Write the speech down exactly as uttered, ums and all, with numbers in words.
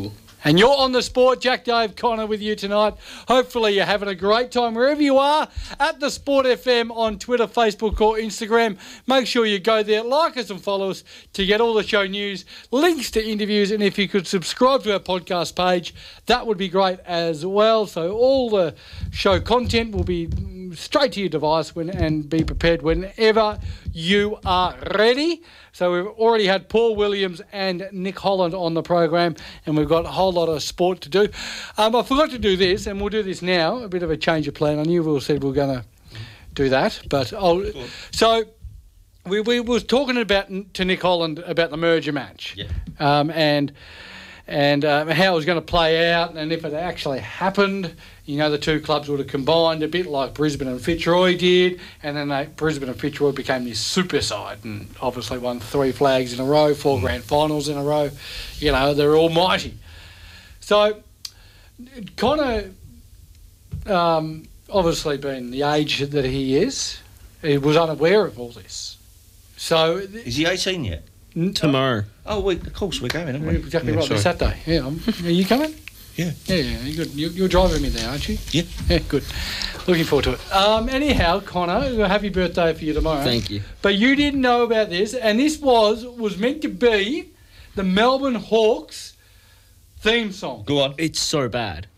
Hello. And you're on the sport. Jack, Dave, Connor with you tonight. Hopefully you're having a great time wherever you are at the Sport F M on Twitter, Facebook or Instagram. Make sure you go there, like us and follow us to get all the show news, links to interviews, and if you could subscribe to our podcast page, that would be great as well. So all the show content will be straight to your device when, and be prepared whenever you are ready. So we've already had Paul Williams and Nick Holland on the program, and we've got a whole lot of sport to do. Um, I forgot to do this, and we'll do this now, a bit of a change of plan. I knew we said we were going to do that, but I'll... So we, we were talking about to Nick Holland about the merger match, yeah. um, and... and um, how it was going to play out, and if it actually happened, you know, the two clubs would have combined a bit like Brisbane and Fitzroy did, and then they, Brisbane and Fitzroy became this super side and obviously won three flags in a row, four grand finals in a row. You know, they're almighty. So, Connor, um, obviously being the age that he is, he was unaware of all this. So, is he eighteen yet? Tomorrow. Oh, we, of course we're going, aren't we? Exactly yeah, right, this Saturday. Yeah, I'm, are you coming? Yeah. Yeah, yeah, you're good. You're, you're driving me there, aren't you? Yeah. Yeah, good. Looking forward to it. Um, anyhow, Connor, happy birthday for you tomorrow. Thank you. But you didn't know about this, and this was was meant to be the Melbourne Hawks theme song. Go on. It's so bad.